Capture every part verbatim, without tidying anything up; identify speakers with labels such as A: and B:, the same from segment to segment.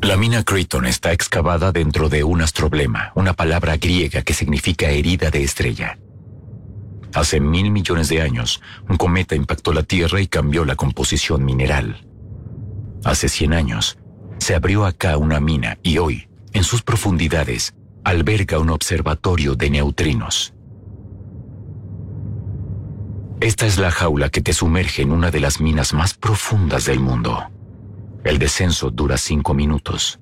A: La mina Creighton está excavada dentro de un astroblema, una palabra griega que significa herida de estrella. Hace mil millones de años, un cometa impactó la Tierra y cambió la composición mineral. Hace cien años, se abrió acá una mina y hoy, en sus profundidades, alberga un observatorio de neutrinos. Esta es la jaula que te sumerge en una de las minas más profundas del mundo. El descenso dura cinco minutos.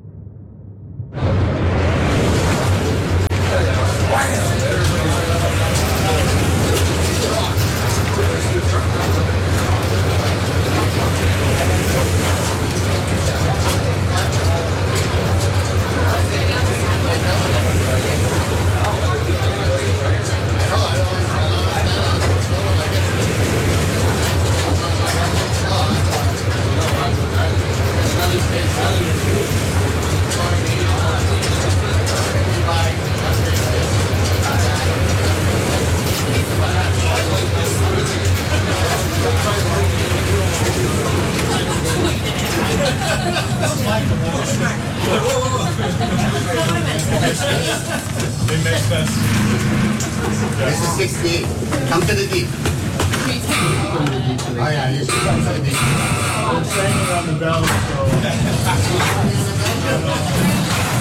B: It makes sense.
C: This is sixty. Come to the deep. Oh yeah, you should come to the deep.
B: I'm saying around the bell, so...